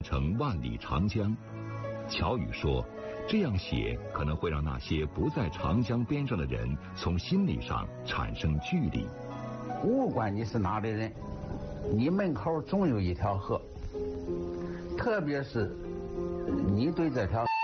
成万里长江。乔羽说，这样写可能会让那些不在长江边上的人从心理上产生距离。 不管你是哪里人，你门口总有一条河，特别是你对这条